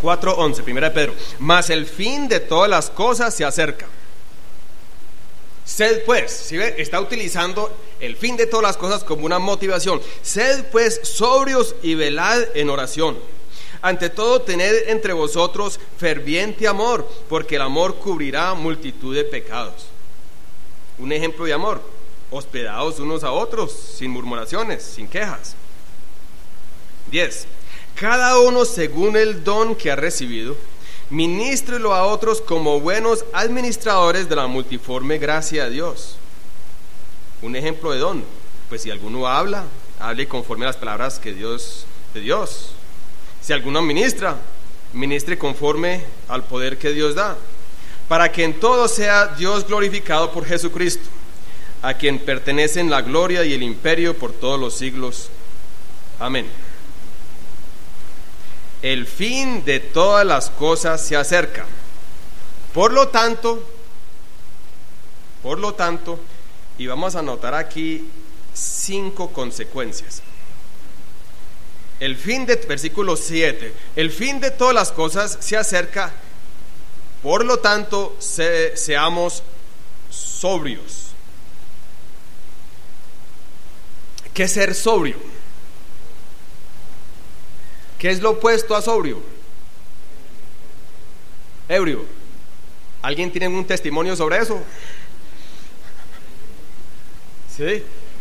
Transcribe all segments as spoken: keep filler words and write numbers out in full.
cuatro once, primera de Pedro. Mas el fin de todas las cosas se acerca. Sed pues, ¿sí ve? Está utilizando el fin de todas las cosas como una motivación. Sed pues sobrios y velad en oración. Ante todo, tened entre vosotros ferviente amor, porque el amor cubrirá multitud de pecados. Un ejemplo de amor: hospedados unos a otros, sin murmuraciones, sin quejas. diez. Cada uno según el don que ha recibido, ministrelo a otros como buenos administradores de la multiforme gracia de Dios. Un ejemplo de don: pues si alguno habla, hable conforme a las palabras que Dios de Dios. Si alguno ministra, ministre conforme al poder que Dios da, para que en todo sea Dios glorificado por Jesucristo, a quien pertenecen la gloria y el imperio por todos los siglos. Amén. El fin de todas las cosas se acerca. Por lo tanto, por lo tanto, y vamos a anotar aquí cinco consecuencias. El fin de, versículo siete, el fin de todas las cosas se acerca, por lo tanto, se, seamos sobrios. ¿Qué es ser sobrio? ¿Qué es lo opuesto a sobrio? Ebrio. ¿Alguien tiene un testimonio sobre eso? ¿Sí?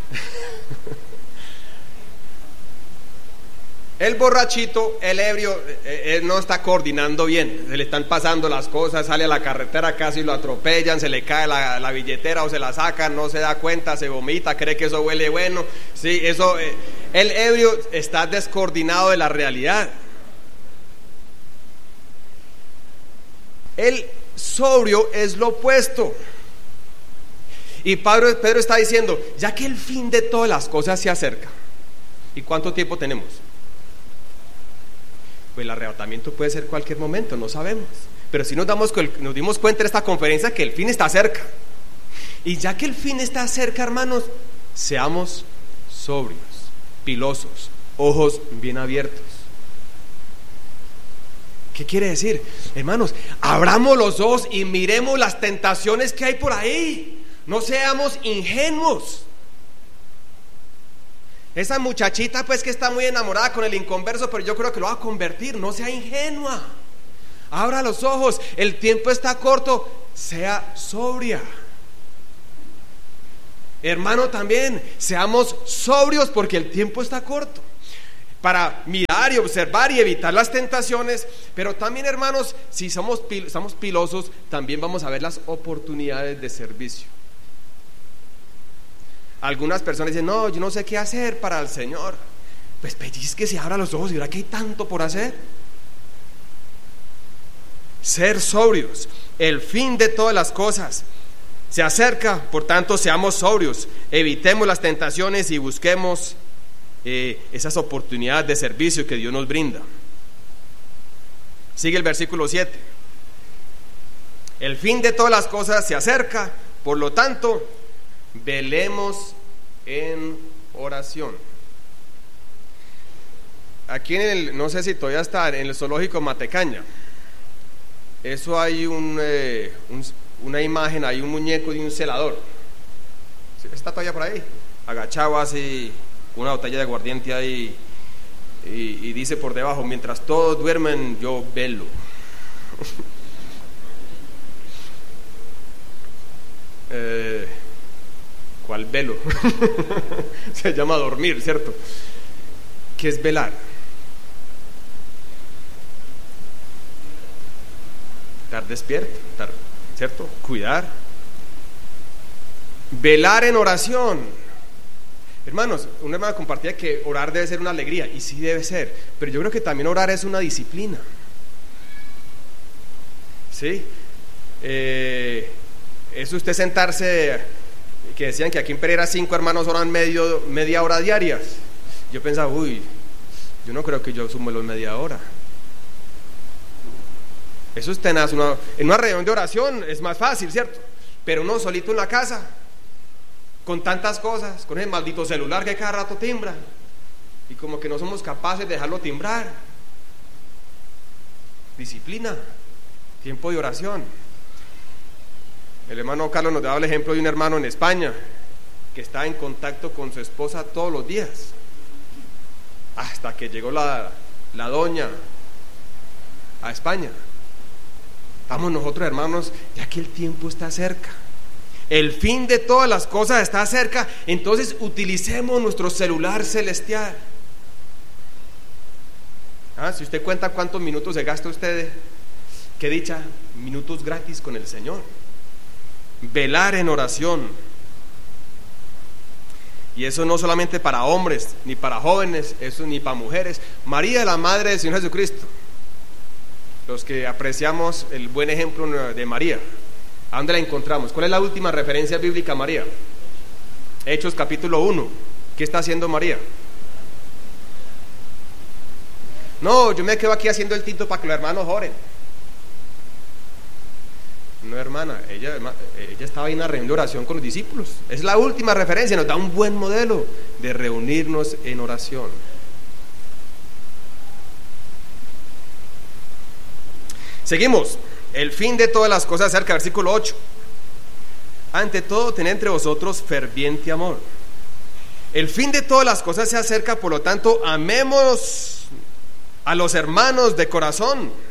El borrachito, el ebrio, él no está coordinando bien, se le están pasando las cosas, sale a la carretera, casi lo atropellan, se le cae la, la billetera o se la sacan, no se da cuenta, se vomita, cree que eso huele bueno. Sí, eso, el ebrio está descoordinado de la realidad. El sobrio es lo opuesto. Y Pedro, Pedro está diciendo, ya que el fin de todas las cosas se acerca. ¿Y cuánto tiempo tenemos? Pues el arrebatamiento puede ser cualquier momento, no sabemos. Pero si nos, damos, nos dimos cuenta en esta conferencia que el fin está cerca. Y ya que el fin está cerca, hermanos, seamos sobrios, pilosos, ojos bien abiertos. ¿Qué quiere decir? Hermanos, abramos los ojos y miremos las tentaciones que hay por ahí. No seamos ingenuos. Esa muchachita pues que está muy enamorada con el inconverso, pero yo creo que lo va a convertir. No sea ingenua, abra los ojos, el tiempo está corto, sea sobria. Hermano, también seamos sobrios porque el tiempo está corto, para mirar y observar y evitar las tentaciones. Pero también, hermanos, si somos, pil- somos pilosos, también vamos a ver las oportunidades de servicio. Algunas personas dicen, no, yo no sé qué hacer para el Señor. Pues pellizque, se abra los ojos y verá que hay tanto por hacer. Ser sobrios, el fin de todas las cosas se acerca, por tanto seamos sobrios, evitemos las tentaciones y busquemos eh, esas oportunidades de servicio que Dios nos brinda. Sigue el versículo siete. El fin de todas las cosas se acerca, por lo tanto velemos en oración. Aquí en el, no sé si todavía está, en el zoológico Matecaña, eso hay un, eh, un, una imagen, hay un muñeco de un celador. Está todavía por ahí, agachado así, con una botella de aguardiente ahí, y, y dice por debajo, mientras todos duermen, yo velo. eh, ¿Cuál velo? Se llama dormir, ¿cierto? ¿Qué es velar? Estar despierto, estar, ¿cierto? Cuidar. Velar en oración. Hermanos, una hermana compartía que orar debe ser una alegría, y sí debe ser, pero yo creo que también orar es una disciplina. ¿Sí? Eh, es usted sentarse, que decían que aquí en Pereira cinco hermanos oran medio, media hora diarias. Yo pensaba, uy, yo no creo que yo sumo los media hora. Eso es tenaz. Una, en una reunión de oración es más fácil, ¿cierto? Pero uno solito en la casa, con tantas cosas, con ese maldito celular que cada rato timbra, y como que no somos capaces de dejarlo timbrar. disciplina, tiempo de oración. El hermano Carlos nos daba el ejemplo de un hermano en España que está en contacto con su esposa todos los días, hasta que llegó la, la doña a España. Vamos nosotros, hermanos, ya que el tiempo está cerca, el fin de todas las cosas está cerca, entonces utilicemos nuestro celular celestial. Ah, si usted cuenta cuántos minutos se gasta usted, qué dicha, minutos gratis con el Señor. Velar en oración. Y eso no solamente para hombres, ni para jóvenes, eso ni para mujeres. María, la madre del Señor Jesucristo, los que apreciamos el buen ejemplo de María, ¿a dónde la encontramos? ¿Cuál es la última referencia bíblica a María? Hechos capítulo uno. ¿Qué está haciendo María? No, yo me quedo aquí haciendo el tinto para que los hermanos oren. No, hermana, ella, ella estaba en una reunión de oración con los discípulos. Es la última referencia, nos da un buen modelo de reunirnos en oración. Seguimos. El fin de todas las cosas cerca, versículo ocho. Ante todo, tened entre vosotros ferviente amor. El fin de todas las cosas se acerca, por lo tanto, amemos a los hermanos de corazón.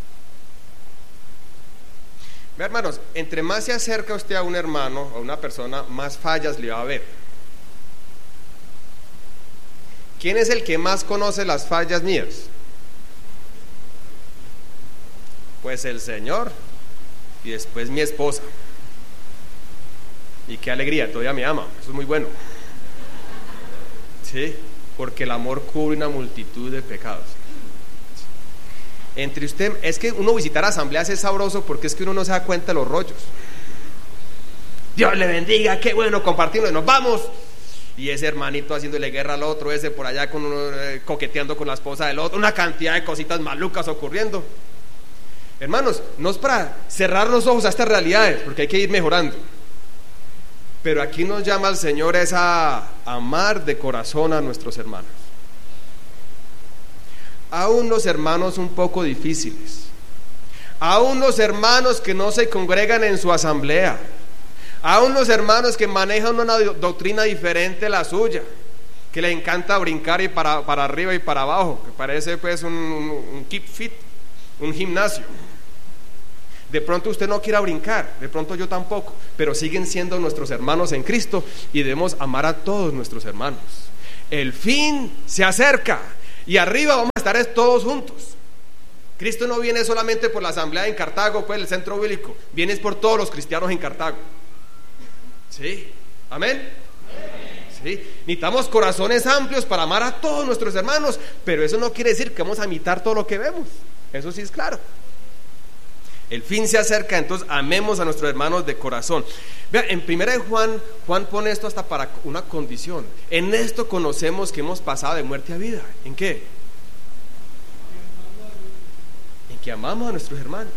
Hermanos, entre más se acerca usted a un hermano, a una persona, más fallas le va a ver. ¿Quién es el que más conoce las fallas mías? Pues el Señor, y después mi esposa. Y qué alegría, todavía me ama, eso es muy bueno. Sí, porque el amor cubre una multitud de pecados. Entre usted, es que uno visitar asambleas es sabroso porque es que uno no se da cuenta de los rollos. Dios le bendiga, qué bueno compartirlo, nos vamos. Y ese hermanito haciéndole guerra al otro, ese por allá con uno, eh, coqueteando con la esposa del otro, una cantidad de cositas malucas ocurriendo. Hermanos, no es para cerrar los ojos a estas realidades, porque hay que ir mejorando. Pero aquí nos llama el Señor es a amar de corazón a nuestros hermanos. Aún los hermanos un poco difíciles, aún los hermanos que no se congregan en su asamblea, aún los hermanos que manejan una doctrina diferente a la suya, que le encanta brincar y para, para arriba y para abajo, que parece pues un, un, un keep fit, un gimnasio. De pronto usted no quiera brincar, de pronto yo tampoco, pero siguen siendo nuestros hermanos en Cristo y debemos amar a todos nuestros hermanos. El fin se acerca y arriba vamos a estar todos juntos. Cristo no viene solamente por la asamblea en Cartago, pues el centro bíblico, viene por todos los cristianos en Cartago. ¿Sí? ¿Amén? ¿Sí? Necesitamos corazones amplios para amar a todos nuestros hermanos, pero eso no quiere decir que vamos a imitar todo lo que vemos. Eso sí es claro. El fin se acerca, entonces amemos a nuestros hermanos de corazón. Vean, en primera de Juan, Juan pone esto hasta para una condición. En esto conocemos que hemos pasado de muerte a vida. ¿En qué? En que amamos a nuestros hermanos.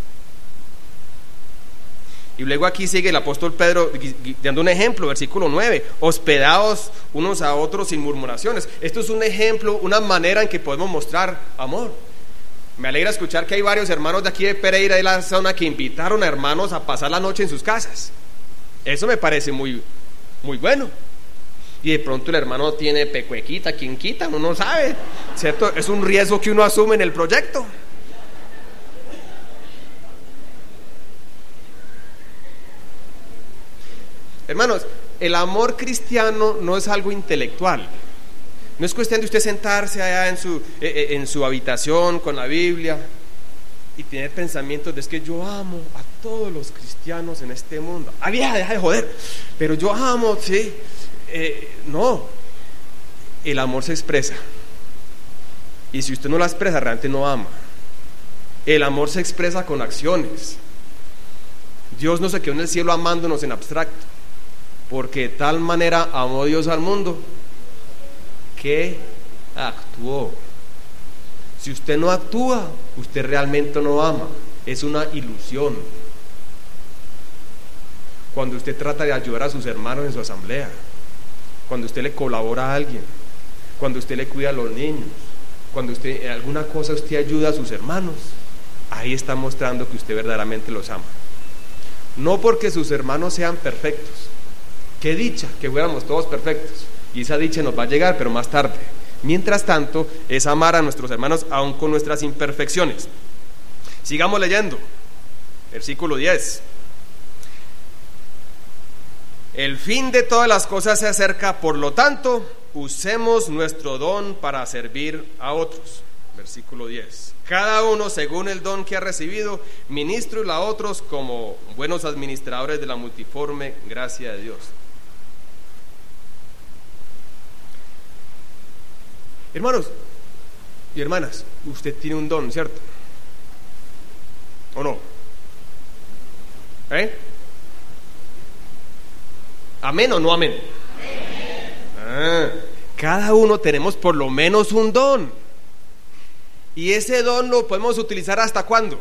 Y luego aquí sigue el apóstol Pedro dando un ejemplo, versículo nueve, hospedaos unos a otros sin murmuraciones. Esto es un ejemplo, una manera en que podemos mostrar amor. Me alegra escuchar que hay varios hermanos de aquí de Pereira, de la zona, que invitaron a hermanos a pasar la noche en sus casas. Eso me parece muy, muy bueno. Y de pronto el hermano tiene pecuequita, ¿quién quita? Uno no sabe, ¿cierto? Es un riesgo que uno asume en el proyecto. Hermanos, el amor cristiano no es algo intelectual. No es cuestión de usted sentarse allá en su, eh, en su habitación con la Biblia y tener pensamientos de es que yo amo a todos los cristianos en este mundo. Ah, vieja, deja de joder. Pero yo amo, sí. Eh, no. El amor se expresa. Y si usted no la expresa, realmente no ama. El amor se expresa con acciones. Dios no se quedó en el cielo amándonos en abstracto, porque de tal manera amó Dios al mundo que actuó. Si usted no actúa, usted realmente no ama. Es una ilusión. Cuando usted trata de ayudar a sus hermanos en su asamblea, cuando usted le colabora a alguien, cuando usted le cuida a los niños, cuando usted en alguna cosa usted ayuda a sus hermanos, ahí está mostrando que usted verdaderamente los ama. No porque sus hermanos sean perfectos. Qué dicha que fuéramos todos perfectos, y esa dicha nos va a llegar, pero más tarde. Mientras tanto, es amar a nuestros hermanos aun con nuestras imperfecciones. Sigamos leyendo, versículo diez. El fin de todas las cosas se acerca, por lo tanto, usemos nuestro don para servir a otros. Versículo diez. Cada uno según el don que ha recibido, ministro a otros como buenos administradores de la multiforme gracia de Dios. Hermanos y hermanas, usted tiene un don, ¿cierto? ¿O no? ¿Eh? ¿Amén o no amén? Ah, cada uno tenemos por lo menos un don. Y ese don lo podemos utilizar ¿hasta cuándo?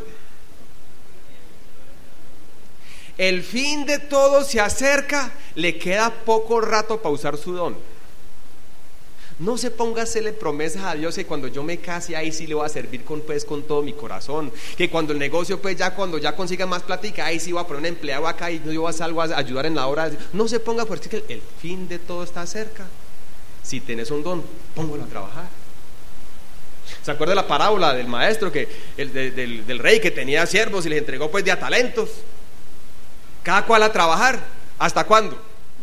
El fin de todo se acerca, le queda poco rato para usar su don. No se ponga a hacerle promesas a Dios que cuando yo me case ahí sí le voy a servir con, pues, con todo mi corazón, que cuando el negocio pues ya cuando ya consiga más plática ahí sí voy a poner un empleado acá y yo voy a salgo a ayudar en la obra. No se ponga, porque el, el fin de todo está cerca. Si tienes un don, póngalo a trabajar. ¿Se acuerda de la parábola del maestro que el de, del, del rey que tenía siervos y les entregó pues de a talentos? Cada cual a trabajar. ¿Hasta cuándo?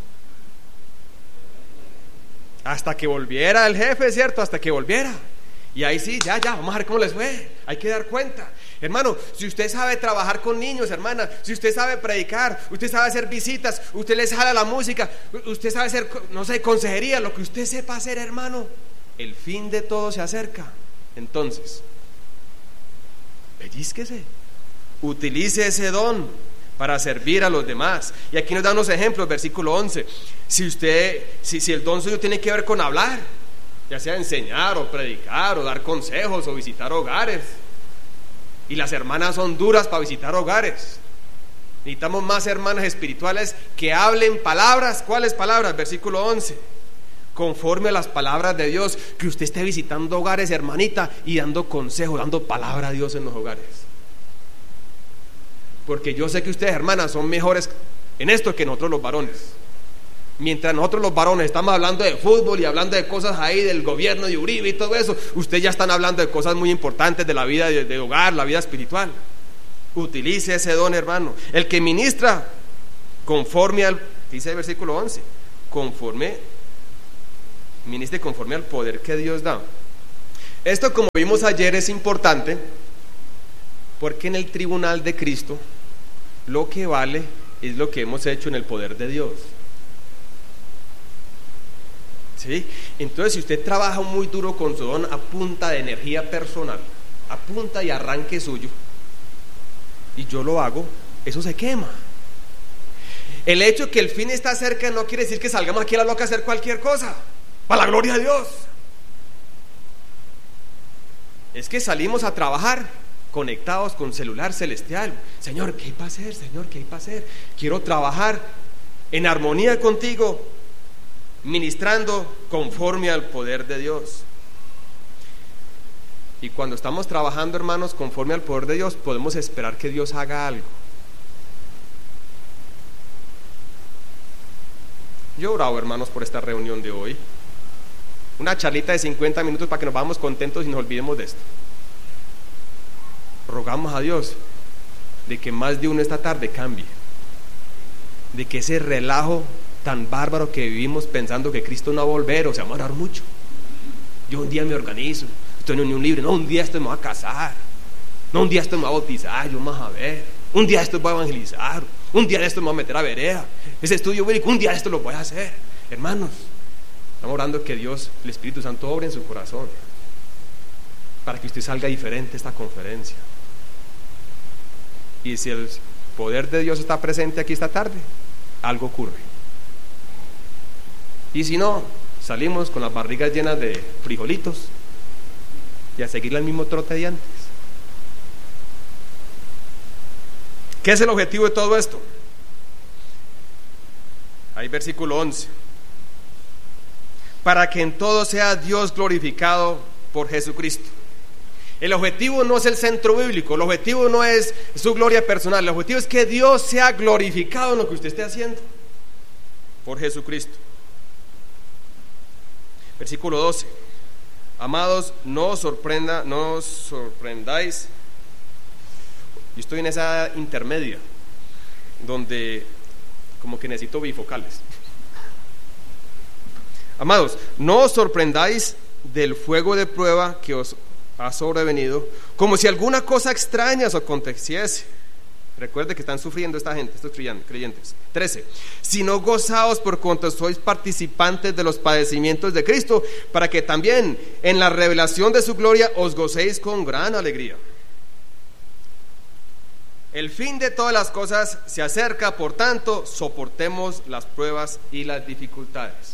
Hasta que volviera el jefe, ¿cierto? Hasta que volviera. Y ahí sí, ya, ya, vamos a ver cómo les fue. Hay que dar cuenta. Hermano, si usted sabe trabajar con niños, hermana, si usted sabe predicar, usted sabe hacer visitas, usted les jala la música, usted sabe hacer, no sé, consejería, lo que usted sepa hacer, hermano, el fin de todo se acerca. Entonces, pellízquese, utilice ese don para servir a los demás. Y aquí nos da unos ejemplos, versículo once. Si usted, si, si el don suyo tiene que ver con hablar, ya sea enseñar o predicar o dar consejos o visitar hogares, y las hermanas son duras para visitar hogares, necesitamos más hermanas espirituales que hablen palabras. ¿Cuáles palabras? Versículo once. Conforme a las palabras de Dios, que usted esté visitando hogares, hermanita, y dando consejo, dando palabra a Dios en los hogares. Porque yo sé que ustedes, hermanas, son mejores en esto que nosotros los varones. Mientras nosotros los varones estamos hablando de fútbol y hablando de cosas ahí del gobierno de Uribe y todo eso, ustedes ya están hablando de cosas muy importantes de la vida de, de hogar, la vida espiritual. Utilice ese don, hermano. El que ministra conforme al, dice el versículo once, conforme, ministre conforme al poder que Dios da. Esto, como vimos ayer, es importante porque en el tribunal de Cristo lo que vale es lo que hemos hecho en el poder de Dios. ¿Sí? Entonces, si usted trabaja muy duro con su don a punta de energía personal, a punta y arranque suyo, y yo lo hago, eso se quema. El hecho que el fin está cerca no quiere decir que salgamos aquí a la loca a hacer cualquier cosa, para la gloria de Dios. Es que salimos a trabajar conectados con celular celestial. Señor, ¿qué hay para hacer? Señor, ¿qué hay para hacer? Quiero trabajar en armonía contigo, ministrando conforme al poder de Dios. Y cuando estamos trabajando, hermanos, conforme al poder de Dios, podemos esperar que Dios haga algo. Yo he orado, hermanos, por esta reunión de hoy. Una charlita de cincuenta minutos para que nos vayamos contentos y nos olvidemos de esto. Rogamos a Dios de que más de uno esta tarde cambie, de que ese relajo tan bárbaro que vivimos pensando que Cristo no va a volver, o sea, va a orar mucho. Yo un día me organizo, estoy en un libre, no, un día esto me va a casar, no, un día esto me va a bautizar, yo más a ver, un día esto voy a evangelizar, un día esto me voy a meter a vereda, ese estudio bíblico, un día esto lo voy a hacer. Hermanos, estamos orando que Dios, el Espíritu Santo, obre en su corazón para que usted salga diferente de esta conferencia. Y si el poder de Dios está presente aquí esta tarde, algo ocurre. Y si no, salimos con las barrigas llenas de frijolitos y a seguir el mismo trote de antes. ¿Qué es el objetivo de todo esto? Ahí versículo once. Para que en todo sea Dios glorificado por Jesucristo, El objetivo no es el centro bíblico, el objetivo no es su gloria personal, el objetivo es que Dios sea glorificado en lo que usted esté haciendo por Jesucristo. Versículo doce. Amados, no os sorprenda, no os sorprendáis. Yo estoy en esa intermedia donde como que necesito bifocales. Amados, no os sorprendáis del fuego de prueba que os ha sobrevenido, como si alguna cosa extraña os aconteciese. Recuerde que están sufriendo esta gente, estos creyentes. trece. Sino gozaos por cuanto sois participantes de los padecimientos de Cristo, para que también en la revelación de su gloria os gocéis con gran alegría. El fin de todas las cosas se acerca, por tanto, soportemos las pruebas y las dificultades.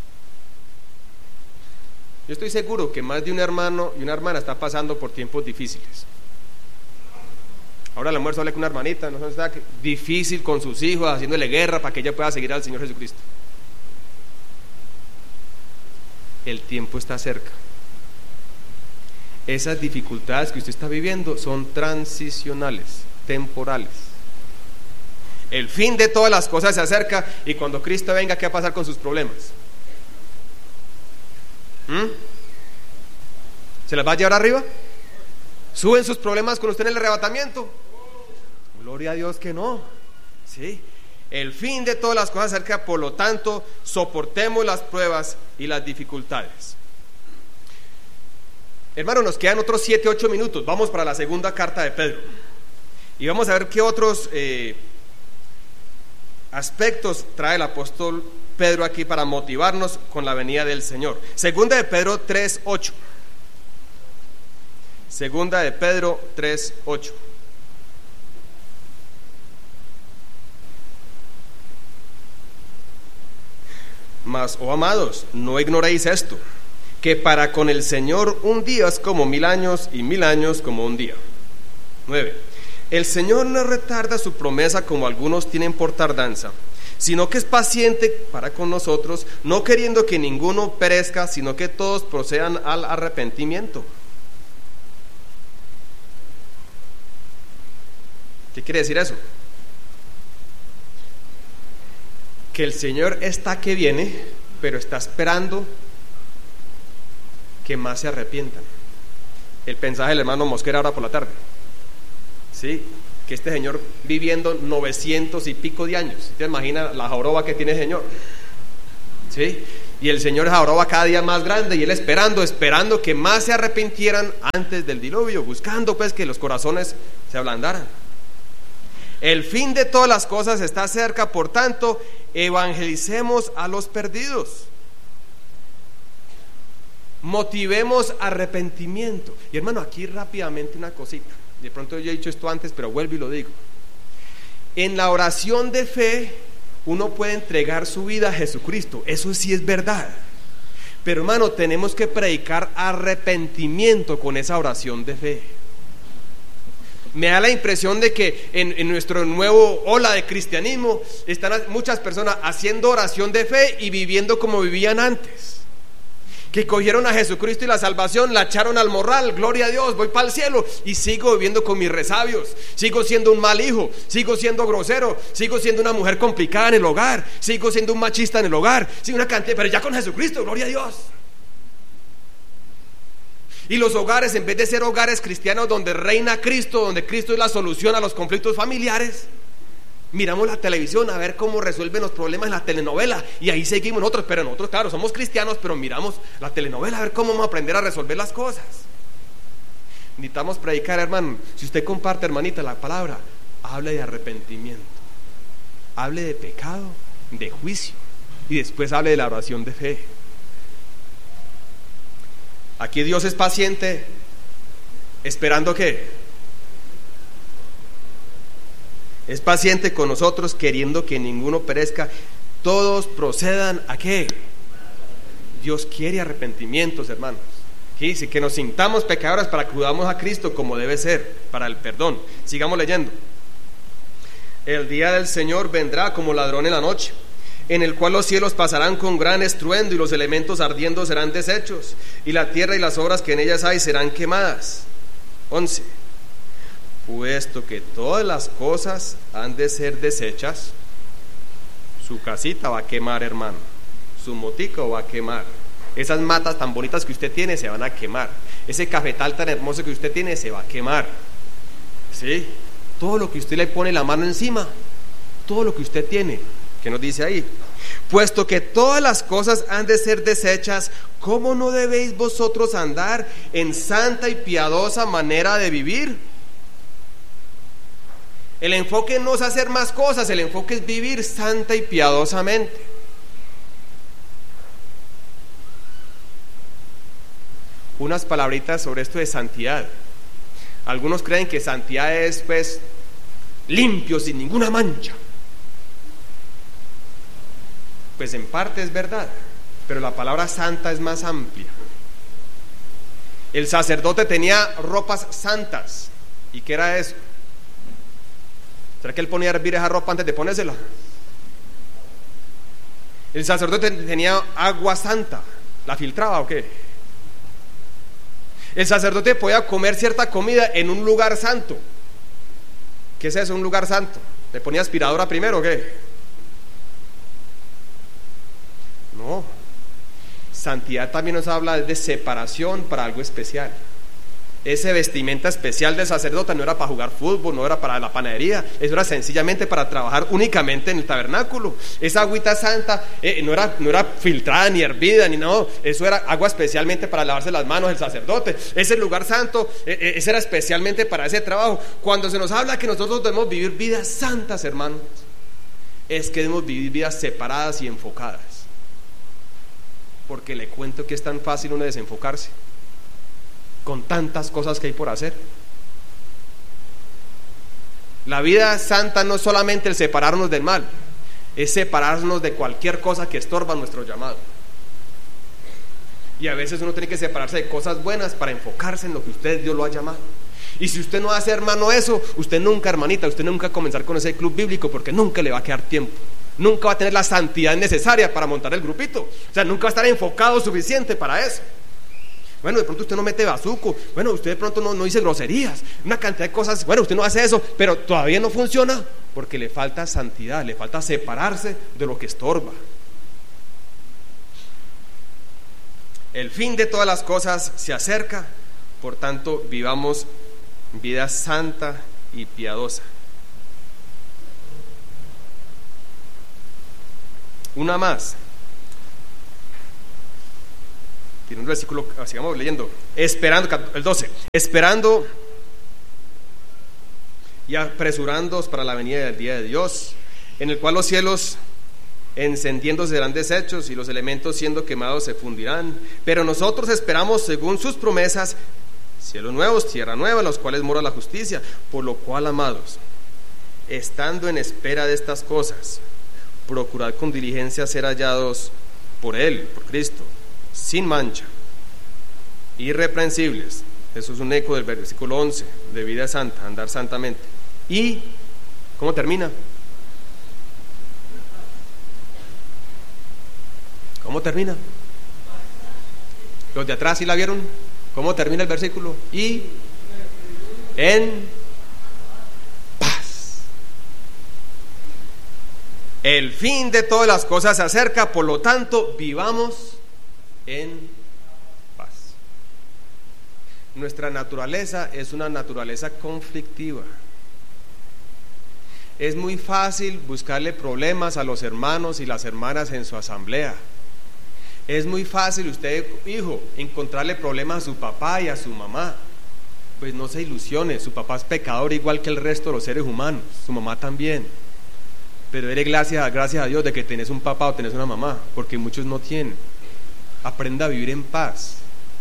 Yo estoy seguro que más de un hermano y una hermana está pasando por tiempos difíciles. Ahora al almuerzo hablé con una hermanita, no sé, está difícil con sus hijos, haciéndole guerra para que ella pueda seguir al Señor Jesucristo. El tiempo está cerca. Esas dificultades que usted está viviendo son transicionales, temporales. El fin de todas las cosas se acerca, y cuando Cristo venga, ¿qué va a pasar con sus problemas? ¿Mm? ¿Se las va a llevar arriba? ¿Suben sus problemas con usted en el arrebatamiento? Gloria a Dios que no. ¿Sí? El fin de todas las cosas se acerca, por lo tanto, soportemos las pruebas y las dificultades. Hermano, nos quedan otros siete, ocho minutos. Vamos para la segunda carta de Pedro. Y vamos a ver qué otros eh, aspectos trae el apóstol Pedro aquí para motivarnos con la venida del Señor. Segunda de Pedro tres, ocho. Segunda de Pedro tres, ocho. Mas, oh amados, no ignoréis esto, que para con el Señor un día es como mil años, y mil años como un día. nueve. El Señor no retarda su promesa como algunos tienen por tardanza, sino que es paciente para con nosotros, no queriendo que ninguno perezca, sino que todos procedan al arrepentimiento. ¿Qué quiere decir eso? Que el Señor está que viene, pero está esperando que más se arrepientan. El mensaje del hermano Mosquera ahora por la tarde, ¿sí? Que este Señor viviendo novecientos y pico de años. ¿Te imaginas la joroba que tiene el Señor? ¿Sí? Y el Señor es joroba cada día más grande, y Él esperando, esperando que más se arrepintieran antes del diluvio, buscando pues que los corazones se ablandaran. El fin de todas las cosas está cerca, por tanto, evangelicemos a los perdidos. Motivemos arrepentimiento. Y hermano, aquí rápidamente una cosita. De pronto yo he dicho esto antes, pero vuelvo y lo digo. En la oración de fe, uno puede entregar su vida a Jesucristo. Eso sí es verdad. Pero hermano, tenemos que predicar arrepentimiento con esa oración de fe. Me da la impresión de que en, en nuestro nuevo ola de cristianismo están muchas personas haciendo oración de fe y viviendo como vivían antes, que cogieron a Jesucristo y la salvación, la echaron al morral, gloria a Dios, voy para el cielo, y sigo viviendo con mis resabios, sigo siendo un mal hijo, sigo siendo grosero, sigo siendo una mujer complicada en el hogar, sigo siendo un machista en el hogar, sigo una cantidad, pero ya con Jesucristo, gloria a Dios. Y los hogares, en vez de ser hogares cristianos donde reina Cristo, donde Cristo es la solución a los conflictos familiares, miramos la televisión a ver cómo resuelven los problemas en la telenovela, y ahí seguimos nosotros. Pero nosotros, claro, somos cristianos, pero miramos la telenovela a ver cómo vamos a aprender a resolver las cosas. Necesitamos predicar, hermano. Si usted comparte, hermanita, la palabra, hable de arrepentimiento, hable de pecado, de juicio, y después hable de la oración de fe. Aquí Dios es paciente, esperando que es paciente con nosotros, queriendo que ninguno perezca, todos procedan a qué. Dios quiere arrepentimientos, hermanos. Dice que nos sintamos pecadores para que acudamos a Cristo como debe ser, para el perdón. Sigamos leyendo. El día del Señor vendrá como ladrón en la noche, en el cual los cielos pasarán con gran estruendo, y los elementos ardiendo serán deshechos, y la tierra y las obras que en ellas hay serán quemadas. once. Puesto que todas las cosas han de ser deshechas, su casita va a quemar, hermano, su motico va a quemar, esas matas tan bonitas que usted tiene se van a quemar, ese cafetal tan hermoso que usted tiene se va a quemar, ¿sí? Todo lo que usted le pone la mano encima, todo lo que usted tiene. ¿Qué nos dice ahí? Puesto que todas las cosas han de ser deshechas, ¿cómo no debéis vosotros andar en santa y piadosa manera de vivir? El enfoque no es hacer más cosas, el enfoque es vivir santa y piadosamente. Unas palabritas sobre esto de santidad. Algunos creen que santidad es pues limpio, sin ninguna mancha. Pues en parte es verdad, pero la palabra santa es más amplia. El sacerdote tenía ropas santas. ¿Y qué era eso? ¿Será que él ponía a hervir esa ropa antes de ponérsela? El sacerdote tenía agua santa. ¿La filtraba o qué? El sacerdote podía comer cierta comida en un lugar santo. ¿Qué es eso, un lugar santo? ¿Le ponía aspiradora primero o qué? No. Santidad también nos habla de separación para algo especial. Ese vestimenta especial del sacerdote no era para jugar fútbol, no era para la panadería, eso era sencillamente para trabajar únicamente en el tabernáculo. Esa agüita santa eh, no, era, no era filtrada ni hervida ni nada, eso era agua especialmente para lavarse las manos del sacerdote. Ese lugar santo, eh, ese era especialmente para ese trabajo. Cuando se nos habla que nosotros debemos vivir vidas santas, hermanos, es que debemos vivir vidas separadas y enfocadas. Porque le cuento que es tan fácil uno desenfocarse con tantas cosas que hay por hacer. La vida santa no es solamente el separarnos del mal, es separarnos de cualquier cosa que estorba nuestro llamado. Y a veces uno tiene que separarse de cosas buenas para enfocarse en lo que usted, Dios lo ha llamado. Y si usted no hace, hermano, eso, usted nunca, hermanita, usted nunca va a comenzar con ese club bíblico, porque nunca le va a quedar tiempo. Nunca va a tener la santidad necesaria para montar el grupito. O sea, nunca va a estar enfocado suficiente para eso. Bueno, de pronto usted no mete bazuco, bueno, usted de pronto no, no dice groserías, una cantidad de cosas, bueno, usted no hace eso, pero todavía no funciona porque le falta santidad, le falta separarse de lo que estorba. El fin de todas las cosas se acerca, por tanto, vivamos vida santa y piadosa. Una más. Tiene un versículo, sigamos leyendo. Esperando, el doce. Esperando y apresurándoos para la venida del día de Dios, en el cual los cielos encendiéndose serán deshechos y los elementos siendo quemados se fundirán. Pero nosotros esperamos, según sus promesas, cielos nuevos, tierra nueva, en los cuales mora la justicia. Por lo cual, amados, estando en espera de estas cosas, procurad con diligencia ser hallados por Él, por Cristo, sin mancha, irreprensibles. Eso es un eco del versículo once, de vida santa, andar santamente. Y, ¿cómo termina? ¿Cómo termina? Los de atrás, ¿sí la vieron? ¿Cómo termina el versículo? Y en paz. El fin de todas las cosas se acerca, por lo tanto, vivamos en paz. Nuestra naturaleza es una naturaleza conflictiva. Es muy fácil buscarle problemas a los hermanos y las hermanas en su asamblea. Es muy fácil usted, hijo, encontrarle problemas a su papá y a su mamá. Pues no se ilusione, su papá es pecador igual que el resto de los seres humanos, su mamá también. Pero dele gracias, gracias a Dios de que tenés un papá o tenés una mamá, porque muchos no tienen. Aprenda a vivir en paz.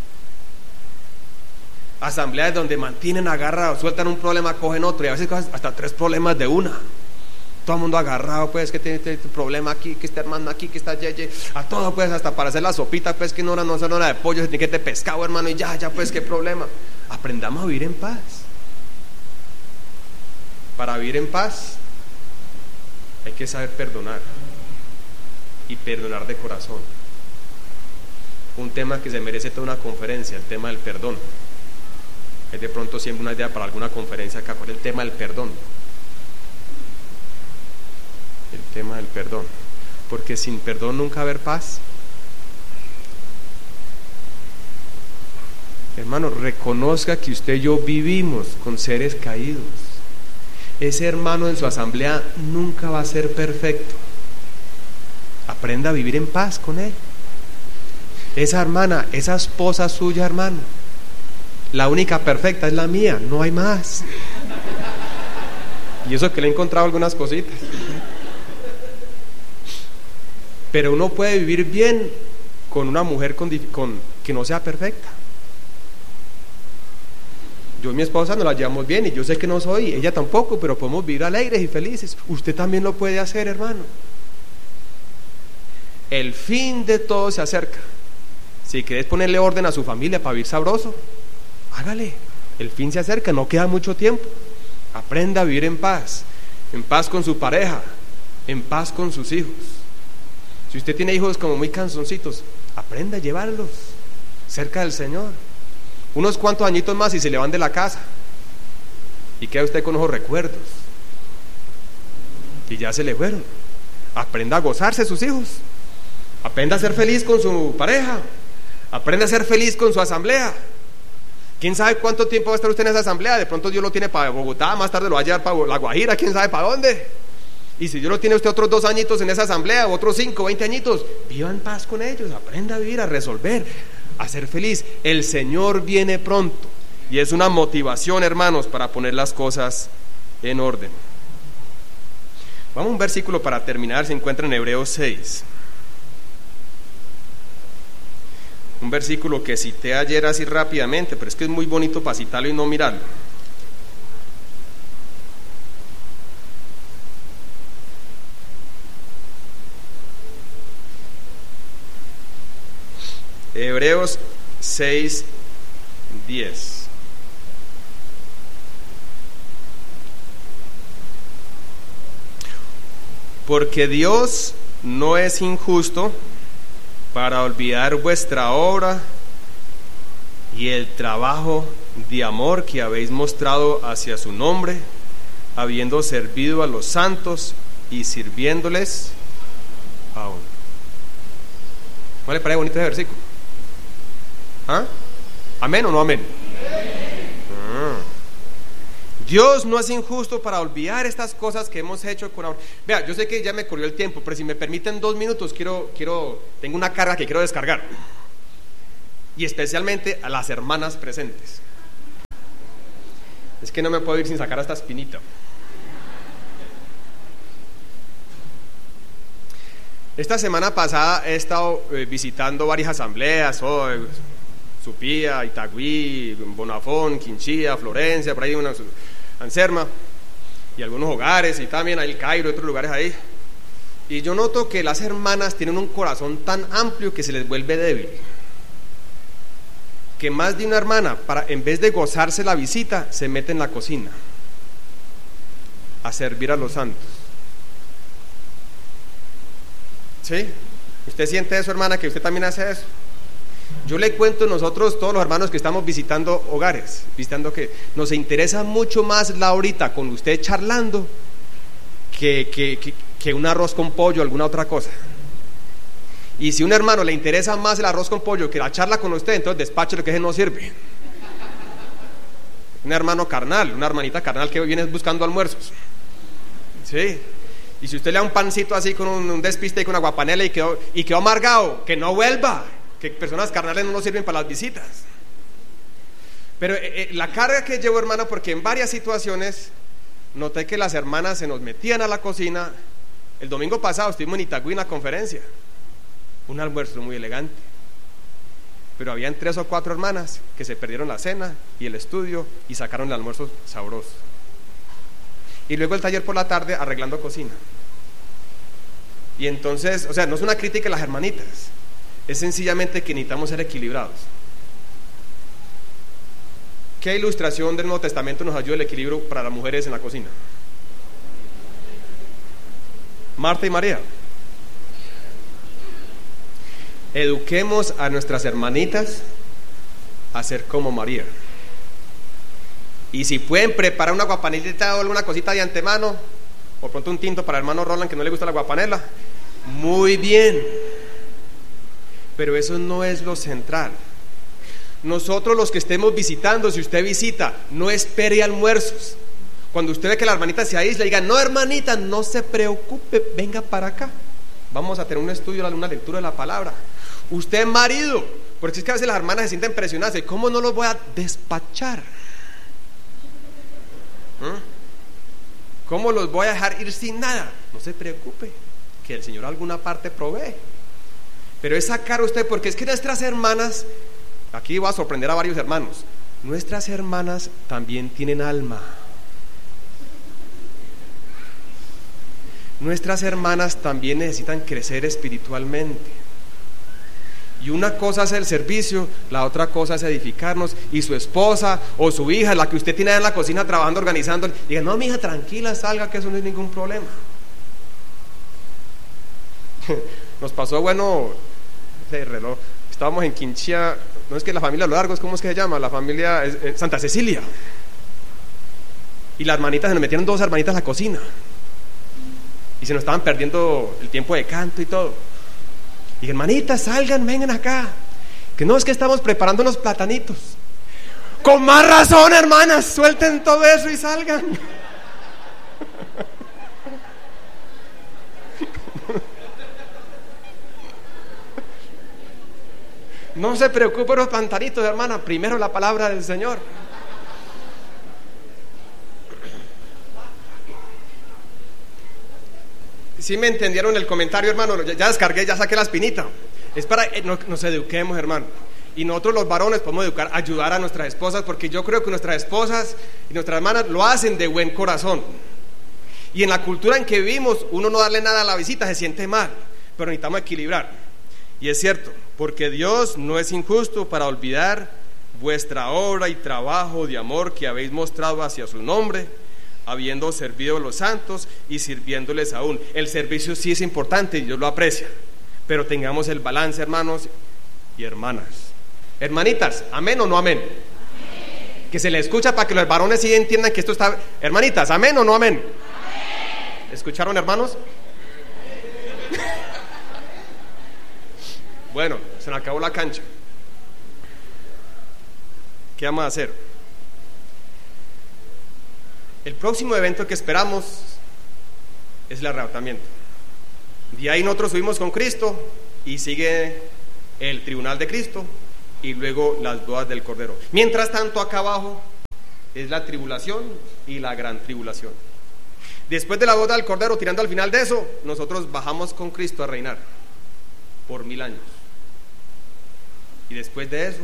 Asambleas donde mantienen agarrados, sueltan un problema, cogen otro, y a veces hasta tres problemas de una. Todo el mundo agarrado, pues, que tiene este problema aquí, que está hermano aquí, que está yeye, a todo, pues, hasta para hacer la sopita, pues, que no era no solo una de pollo, se tiene que de pescado, hermano, y ya, ya, pues, qué problema. Aprendamos a vivir en paz. Para vivir en paz hay que saber perdonar, y perdonar de corazón. Un tema que se merece toda una conferencia, el tema del perdón. Es de pronto siempre una idea para alguna conferencia acá, por el tema del perdón. El tema del perdón. Porque sin perdón nunca va a haber paz. Hermano, reconozca que usted y yo vivimos con seres caídos. Ese hermano en su asamblea nunca va a ser perfecto. Aprenda a vivir en paz con él. Esa hermana, esa esposa suya, hermano, la única perfecta es la mía, no hay más. Y eso que le he encontrado algunas cositas. Pero uno puede vivir bien con una mujer con, con, que no sea perfecta. Yo y mi esposa nos la llevamos bien y yo sé que no soy, ella tampoco, pero podemos vivir alegres y felices. Usted también lo puede hacer, hermano. El fin de todo se acerca. Si quieres ponerle orden a su familia para vivir sabroso, hágale. El fin se acerca, no queda mucho tiempo. Aprenda a vivir en paz, en paz con su pareja, en paz con sus hijos. Si usted tiene hijos como muy cansoncitos, aprenda a llevarlos cerca del Señor. Unos cuantos añitos más y se le van de la casa y queda usted con esos recuerdos y ya se le fueron. Aprenda a gozarse sus hijos, aprenda a ser feliz con su pareja, aprenda a ser feliz con su asamblea. ¿Quién sabe cuánto tiempo va a estar usted en esa asamblea? De pronto Dios lo tiene para Bogotá, más tarde lo va a llevar para La Guajira, quién sabe para dónde. Y si Dios lo tiene usted otros dos añitos en esa asamblea, otros cinco, veinte añitos, viva en paz con ellos, aprenda a vivir, a resolver, a ser feliz. El Señor viene pronto y es una motivación, hermanos, para poner las cosas en orden. Vamos a un versículo para terminar, se encuentra en Hebreos seis. Un versículo que cité ayer así rápidamente, pero es que es muy bonito para citarlo y no mirarlo. Hebreos seis, diez. Porque Dios no es injusto para olvidar vuestra obra y el trabajo de amor que habéis mostrado hacia su nombre, habiendo servido a los santos y sirviéndoles aún. ¿No le parece bonito ese versículo? ¿Ah? ¿Amén o no amén? Ah. Dios no es injusto para olvidar estas cosas que hemos hecho con amor. Vea, yo sé que ya me corrió el tiempo, pero si me permiten dos minutos, quiero, quiero, tengo una carga que quiero descargar. Y especialmente a las hermanas presentes. Es que no me puedo ir sin sacar esta espinita. Esta semana pasada he estado eh, visitando varias asambleas, oh, eh, Supía, Itagüí, Bonafón, Quinchía, Florencia, por ahí una Anserma, y algunos hogares, y también hay el Cairo y otros lugares ahí. Y yo noto que las hermanas tienen un corazón tan amplio que se les vuelve débil. Que más de una hermana, para, en vez de gozarse la visita, se mete en la cocina a servir a los santos. ¿Sí? ¿Usted siente eso, hermana, que usted también hace eso? Yo le cuento, nosotros, todos los hermanos que estamos visitando hogares, visitando que nos interesa mucho más la horita con usted charlando que, que, que, que un arroz con pollo o alguna otra cosa. Y si a un hermano le interesa más el arroz con pollo que la charla con usted, entonces despache lo que ese no sirve. Un hermano carnal, una hermanita carnal que viene buscando almuerzos. Sí. Y si usted le da un pancito así con un, un despiste y con una guapanela y quedó, y quedó amargado, que no vuelva, que personas carnales no nos sirven para las visitas. Pero eh, eh, la carga que llevo, hermano, porque en varias situaciones noté que las hermanas se nos metían a la cocina. El domingo pasado estuvimos en Itagüí en la conferencia, un almuerzo muy elegante, pero habían tres o cuatro hermanas que se perdieron la cena y el estudio y sacaron el almuerzo sabroso. Y luego el taller por la tarde arreglando cocina. Y entonces, o sea, no es una crítica a las hermanitas, es sencillamente que necesitamos ser equilibrados. ¿Qué ilustración del Nuevo Testamento nos ayuda el equilibrio para las mujeres en la cocina? Marta y María. Eduquemos a nuestras hermanitas a ser como María. Y si pueden preparar una guapanelita o alguna cosita de antemano, o pronto un tinto para el hermano Roland que no le gusta la guapanela, muy bien. Pero eso no es lo central. Nosotros los que estemos visitando, si usted visita, no espere almuerzos. Cuando usted ve que la hermanita se aísla, diga: no, hermanita, no se preocupe, venga para acá. Vamos a tener un estudio, una lectura de la palabra. Usted, marido, porque es que a veces las hermanas se sienten presionadas. ¿Y cómo no los voy a despachar? ¿Mm? ¿Cómo los voy a dejar ir sin nada? No se preocupe, que el Señor alguna parte provee. Pero es sacar a usted, porque es que nuestras hermanas, aquí voy a sorprender a varios hermanos, nuestras hermanas también tienen alma. Nuestras hermanas también necesitan crecer espiritualmente. Y una cosa es el servicio, la otra cosa es edificarnos. Y su esposa o su hija, la que usted tiene en la cocina trabajando, organizando, diga: no, mi hija, tranquila, salga, que eso no es ningún problema. Nos pasó, bueno, ese reloj, estábamos en Quinchía, no es que la familia Los Largos, ¿cómo es que se llama? La familia eh, eh, Santa Cecilia. Y las hermanitas, se nos metieron dos hermanitas a la cocina. Y se nos estaban perdiendo el tiempo de canto y todo. Y hermanitas, salgan, vengan acá, que no, es que estamos preparando unos platanitos. Con más razón, hermanas, suelten todo eso y salgan. No se preocupe por los platanitos, hermana, primero la palabra del Señor. ¿Sí me entendieron el comentario, hermano? Ya, ya descargué, ya saqué la espinita. Es para que nos, nos eduquemos, hermano. Y nosotros los varones podemos educar, ayudar a nuestras esposas, porque yo creo que nuestras esposas y nuestras hermanas lo hacen de buen corazón. Y en la cultura en que vivimos, uno no darle nada a la visita se siente mal, pero necesitamos equilibrar. Y es cierto, porque Dios no es injusto para olvidar vuestra obra y trabajo de amor que habéis mostrado hacia su nombre, habiendo servido a los santos y sirviéndoles aún. El servicio sí es importante y Dios lo aprecia, pero tengamos el balance, hermanos y hermanas. Hermanitas, ¿amén o no amén? Amén. Que se le escucha para que los varones sí entiendan que esto está. Hermanitas, ¿amén o no amén? Amén. ¿Escucharon, hermanos? Bueno, se nos acabó la cancha. ¿Qué vamos a hacer? El próximo evento que esperamos es el arrebatamiento. De ahí nosotros subimos con Cristo y sigue el tribunal de Cristo y luego las bodas del Cordero. Mientras tanto, acá abajo es la tribulación y la gran tribulación. Después de la boda del Cordero, tirando al final de eso, nosotros bajamos con Cristo a reinar por mil años. Y después de eso,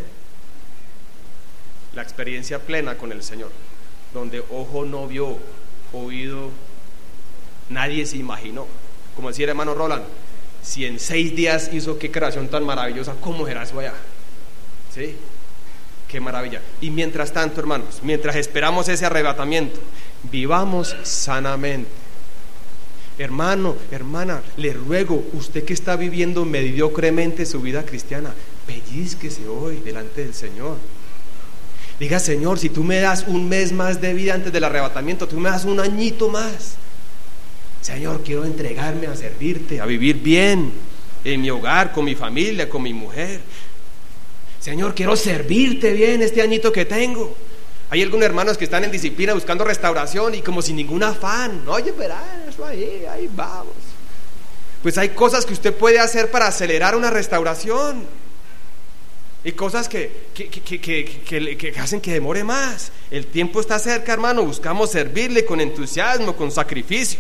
la experiencia plena con el Señor, donde ojo no vio, oído nadie se imaginó. Como decía el hermano Roland, si en seis días hizo qué creación tan maravillosa, ¿cómo será eso allá? ¿Sí? Qué maravilla. Y mientras tanto, hermanos, mientras esperamos ese arrebatamiento, vivamos sanamente. Hermano, hermana, le ruego, usted que está viviendo mediocremente su vida cristiana, pellizquese hoy delante del Señor. Diga: Señor, si tú me das un mes más de vida antes del arrebatamiento, tú me das un añito más. Señor, quiero entregarme a servirte, a vivir bien en mi hogar, con mi familia, con mi mujer. Señor, quiero servirte bien este añito que tengo. Hay algunos hermanos que están en disciplina buscando restauración y como sin ningún afán. Oye, verá, eso ahí, ahí vamos. Pues hay cosas que usted puede hacer para acelerar una restauración. Y cosas que, que, que, que, que, que, que hacen que demore más. El tiempo está cerca, hermano. Buscamos servirle con entusiasmo, con sacrificio.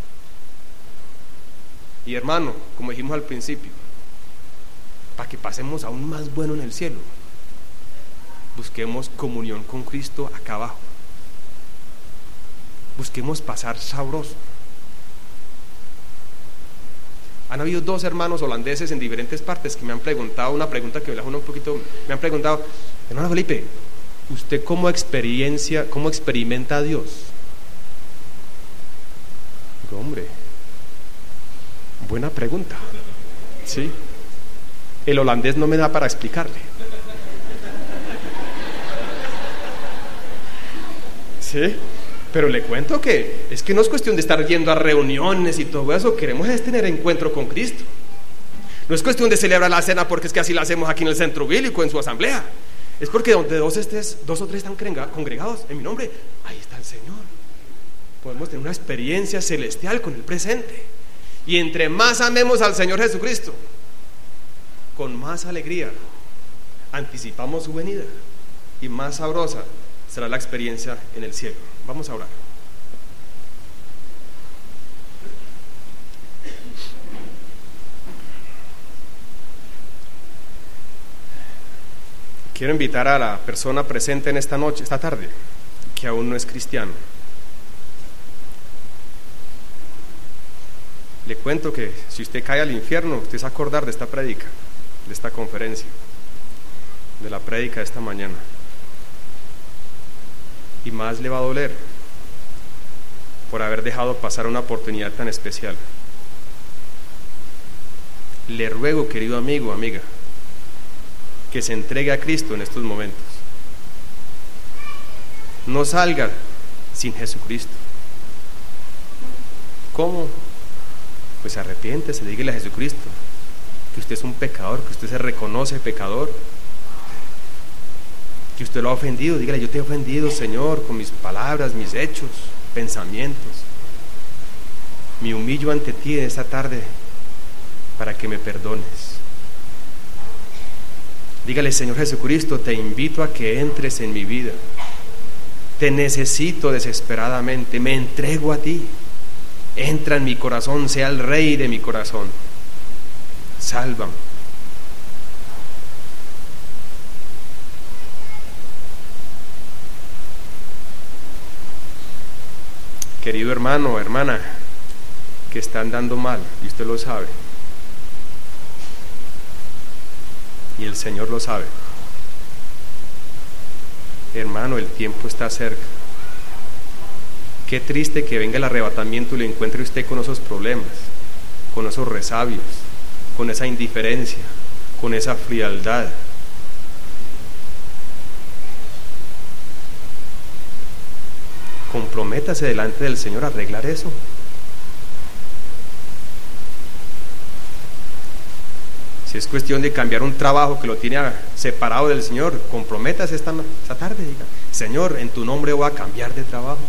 Y hermano, como dijimos al principio, para que pasemos aún más bueno en el cielo, busquemos comunión con Cristo acá abajo. Busquemos pasar sabroso. Han habido dos hermanos holandeses en diferentes partes que me han preguntado una pregunta que me la un poquito, me han preguntado: hermano Felipe, ¿usted cómo experiencia, cómo experimenta a Dios? Digo, hombre, buena pregunta. Sí. El holandés no me da para explicarle. Sí, pero le cuento que es que no es cuestión de estar yendo a reuniones y todo eso, queremos es tener encuentro con Cristo. No es cuestión de celebrar la cena porque es que así la hacemos aquí en el centro bíblico, en su asamblea. Es porque donde dos, estés, dos o tres están congregados en mi nombre, ahí está el Señor. Podemos tener una experiencia celestial con el presente. Y entre más amemos al Señor Jesucristo, con más alegría anticipamos su venida y más sabrosa será la experiencia en el cielo. Vamos a orar. Quiero invitar a la persona presente en esta noche, esta tarde, que aún no es cristiano. Le cuento que si usted cae al infierno, usted se va a acordar de esta prédica, de esta conferencia, de la prédica de esta mañana. Y más le va a doler por haber dejado pasar una oportunidad tan especial. Le ruego, querido amigo, amiga, que se entregue a Cristo en estos momentos. No salga sin Jesucristo. ¿Cómo? Pues arrepiéntese, dígale a Jesucristo que usted es un pecador, que usted se reconoce pecador, que usted lo ha ofendido. Dígale: yo te he ofendido, Señor, con mis palabras, mis hechos, pensamientos. Me humillo ante ti en esta tarde para que me perdones. Dígale: Señor Jesucristo, te invito a que entres en mi vida. Te necesito desesperadamente, me entrego a ti. Entra en mi corazón, sea el rey de mi corazón. Sálvame. Querido hermano o hermana, que está andando mal, y usted lo sabe, y el Señor lo sabe. Hermano, el tiempo está cerca. Qué triste que venga el arrebatamiento y lo encuentre usted con esos problemas, con esos resabios, con esa indiferencia, con esa frialdad. Comprométase delante del Señor a arreglar eso. Si es cuestión de cambiar un trabajo que lo tiene separado del Señor, comprométase esta, esta tarde. Diga: Señor, en tu nombre voy a cambiar de trabajo.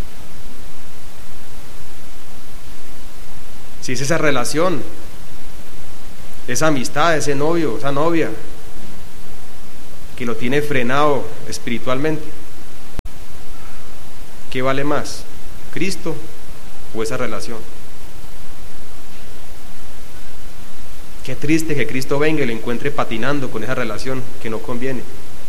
Si es esa relación, esa amistad, ese novio, esa novia que lo tiene frenado espiritualmente, ¿qué vale más? ¿Cristo o esa relación? Qué triste que Cristo venga y lo encuentre patinando con esa relación que no conviene.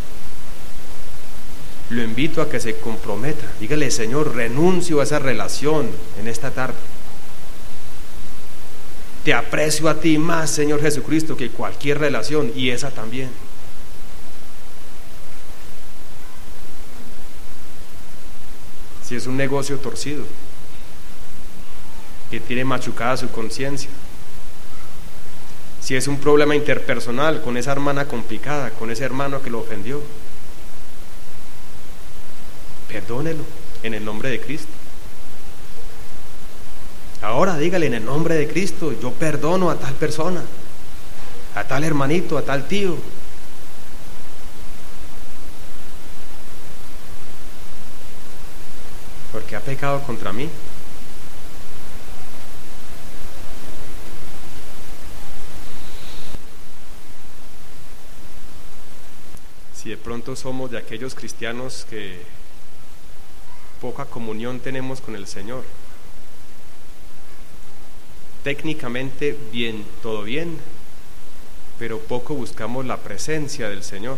Lo invito a que se comprometa. Dígale: Señor, renuncio a esa relación en esta tarde. Te aprecio a ti más, Señor Jesucristo, que cualquier relación, y esa también. Si es un negocio torcido, que tiene machucada su conciencia, si es un problema interpersonal con esa hermana complicada, con ese hermano que lo ofendió, perdónelo en el nombre de Cristo. Ahora dígale: en el nombre de Cristo, yo perdono a tal persona, a tal hermanito, a tal tío. Porque ha pecado contra mí. Si de pronto somos de aquellos cristianos que poca comunión tenemos con el Señor, técnicamente bien, todo bien, pero poco buscamos la presencia del Señor.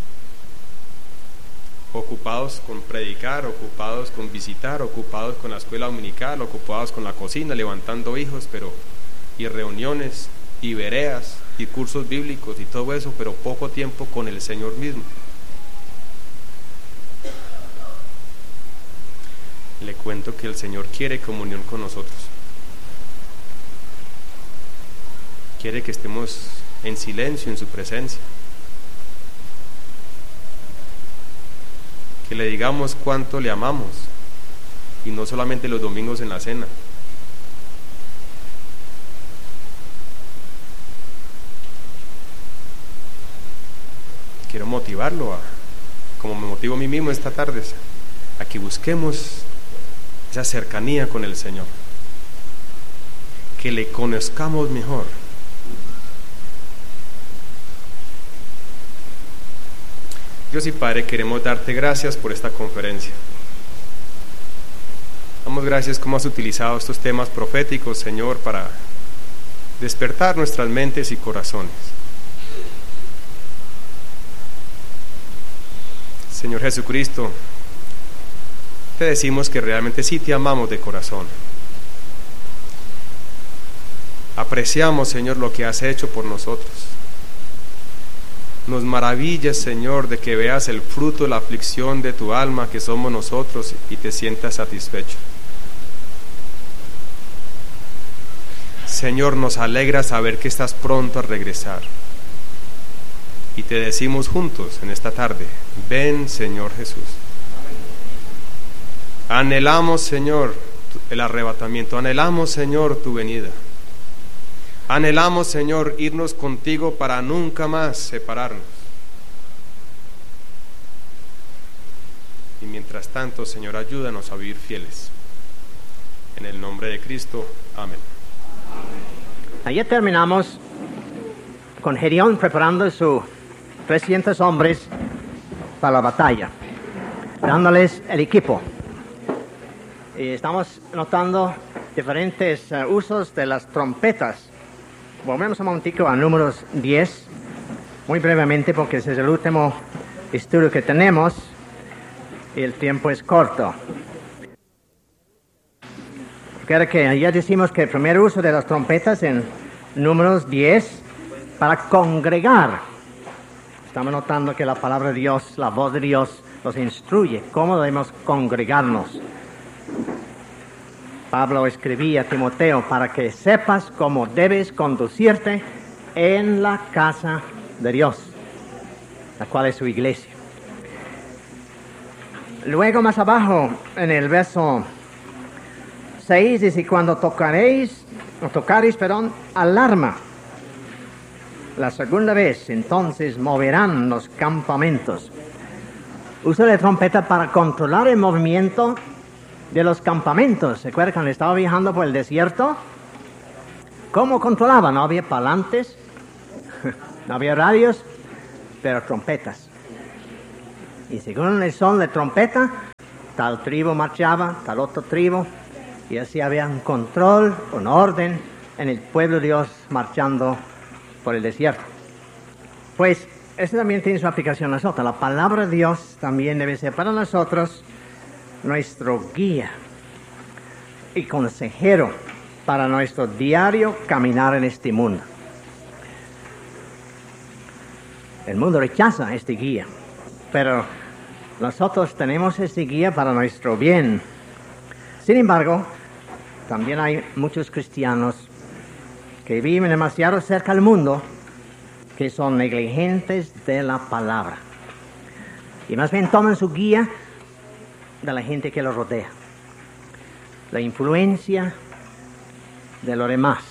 Ocupados con predicar, ocupados con visitar, ocupados con la escuela dominical, ocupados con la cocina, levantando hijos, pero y reuniones, y veredas, y cursos bíblicos y todo eso, pero poco tiempo con el Señor mismo. Le cuento que el Señor quiere comunión con nosotros. Quiere que estemos en silencio en su presencia, que le digamos cuánto le amamos, y no solamente los domingos en la cena. Quiero motivarlo, a, como me motivo a mí mismo esta tarde, a que busquemos esa cercanía con el Señor, que le conozcamos mejor. Dios y Padre, queremos darte gracias por esta conferencia. Damos gracias como has utilizado estos temas proféticos, Señor, para despertar nuestras mentes y corazones. Señor Jesucristo, te decimos que realmente sí te amamos de corazón. Apreciamos, Señor, lo que has hecho por nosotros. Nos maravillas, Señor, de que veas el fruto de la aflicción de tu alma, que somos nosotros, y te sientas satisfecho. Señor, nos alegra saber que estás pronto a regresar. Y te decimos juntos en esta tarde: ven, Señor Jesús. Anhelamos, Señor, el arrebatamiento. Anhelamos, Señor, tu venida. Anhelamos, Señor, irnos contigo para nunca más separarnos. Y mientras tanto, Señor, ayúdanos a vivir fieles. En el nombre de Cristo, amén. Ayer terminamos con Gedeón preparando sus trescientos hombres para la batalla, dándoles el equipo. Y estamos notando diferentes uh, usos de las trompetas. Volvemos un momentico a Números diez, muy brevemente, porque ese es el último estudio que tenemos y el tiempo es corto. Recuerda que ayer decimos que el primer uso de las trompetas en Números diez, para congregar. Estamos notando que la palabra de Dios, la voz de Dios, nos instruye cómo debemos congregarnos. Pablo escribía a Timoteo: para que sepas cómo debes conducirte en la casa de Dios, la cual es su iglesia. Luego más abajo, en el verso seis, dice: cuando tocaréis, o tocaréis, perdón, alarma, la segunda vez, entonces moverán los campamentos. Uso de trompeta para controlar el movimiento de los campamentos. ¿Se acuerdan cuando estaba viajando por el desierto? ¿Cómo controlaba? No había parlantes, no había radios, pero trompetas. Y según el son de trompeta, tal tribu marchaba, tal otro tribu, y así había un control, un orden en el pueblo de Dios marchando por el desierto. Pues eso también tiene su aplicación a nosotros. La palabra de Dios también debe ser para nosotros nuestro guía y consejero para nuestro diario caminar en este mundo. El mundo rechaza este guía, pero nosotros tenemos este guía para nuestro bien. Sin embargo, también hay muchos cristianos que viven demasiado cerca del mundo, que son negligentes de la palabra, y más bien toman su guía de la gente que los rodea, la influencia de los demás.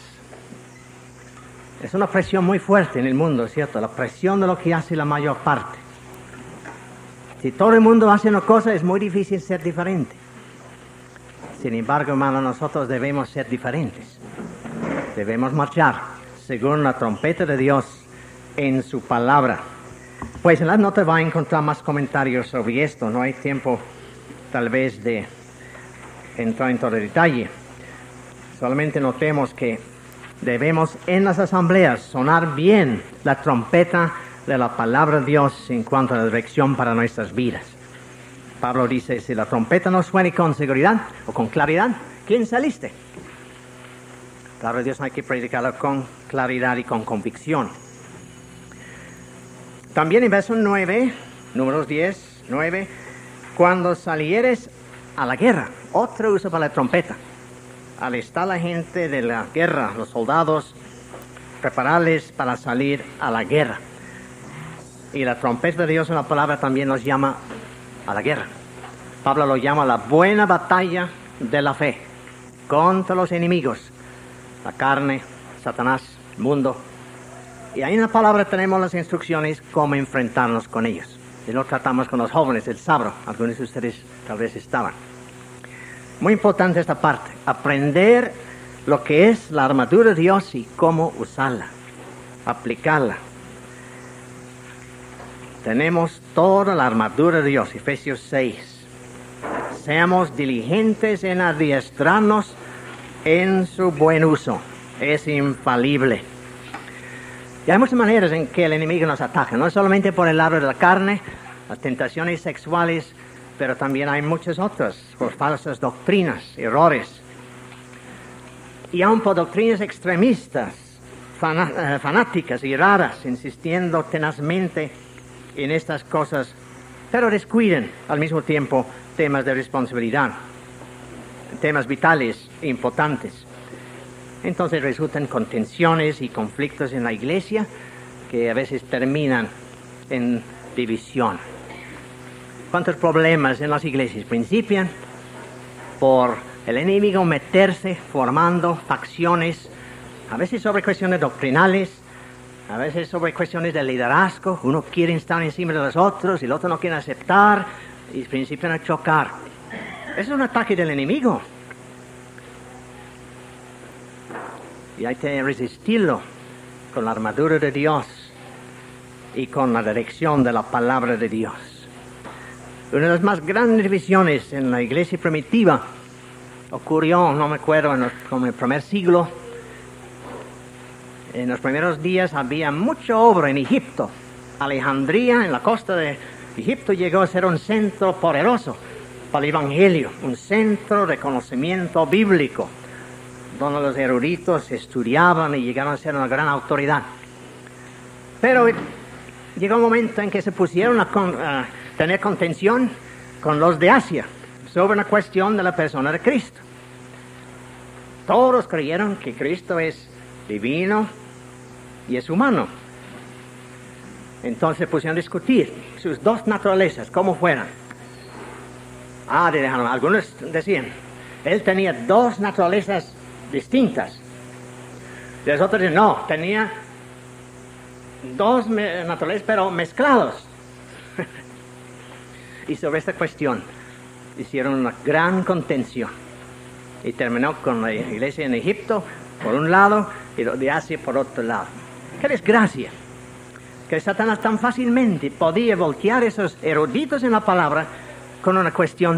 Es una presión muy fuerte en el mundo, ¿cierto? La presión de lo que hace la mayor parte. Si todo el mundo hace una cosa, es muy difícil ser diferente. Sin embargo, hermano, nosotros debemos ser diferentes. Debemos marchar según la trompeta de Dios en su palabra. Pues en las notas va a encontrar más comentarios sobre esto. No hay tiempo tal vez de entrar en todo el detalle. Solamente notemos que debemos en las asambleas sonar bien la trompeta de la palabra de Dios en cuanto a la dirección para nuestras vidas. Pablo dice: si la trompeta no suene con seguridad o con claridad, ¿quién saliste? La palabra de Dios hay que predicarla con claridad y con convicción. También en verso nueve, Números diez, nueve, cuando salieres a la guerra, otro uso para la trompeta. Alistar la gente de la guerra, los soldados, prepararles para salir a la guerra. Y la trompeta de Dios en la palabra también nos llama a la guerra. Pablo lo llama la buena batalla de la fe contra los enemigos, la carne, Satanás, el mundo. Y ahí en la palabra tenemos las instrucciones cómo enfrentarnos con ellos. Y lo tratamos con los jóvenes el sábado, algunos de ustedes tal vez estaban. Muy importante esta parte, aprender lo que es la armadura de Dios y cómo usarla, aplicarla. Tenemos toda la armadura de Dios, Efesios seis. Seamos diligentes en adiestrarnos en su buen uso. Es infalible. Y hay muchas maneras en que el enemigo nos ataca, no solamente por el lado de la carne, las tentaciones sexuales, pero también hay muchas otras, por falsas doctrinas, errores. Y aun por doctrinas extremistas, fanáticas y raras, insistiendo tenazmente en estas cosas, pero descuiden al mismo tiempo temas de responsabilidad, temas vitales e importantes. Entonces resultan contenciones y conflictos en la iglesia que a veces terminan en división. ¿Cuántos problemas en las iglesias principian por el enemigo meterse formando facciones, a veces sobre cuestiones doctrinales, a veces sobre cuestiones de liderazgo? Uno quiere estar encima de los otros y el otro no quiere aceptar y principian a chocar. Es un ataque del enemigo. Y hay que resistirlo con la armadura de Dios y con la dirección de la palabra de Dios. Una de las más grandes divisiones en la iglesia primitiva ocurrió, no me acuerdo, en, los, en el primer siglo. En los primeros días había mucha obra en Egipto. Alejandría, en la costa de Egipto, llegó a ser un centro poderoso para el evangelio, un centro de conocimiento bíblico, donde los eruditos estudiaban y llegaron a ser una gran autoridad. Pero llegó un momento en que se pusieron a, con, a tener contención con los de Asia sobre una cuestión de la persona de Cristo. Todos creyeron que Cristo es divino y es humano. Entonces pusieron a discutir sus dos naturalezas, cómo fueran. Ah, dejaron, algunos decían, él tenía dos naturalezas distintas. Los otros dicen, no, tenía dos naturalezas pero mezclados. Y sobre esta cuestión hicieron una gran contención y terminó con la iglesia en Egipto por un lado y de Asia por otro lado. ¡Qué desgracia! Que Satanás tan fácilmente podía voltear esos eruditos en la palabra con una cuestión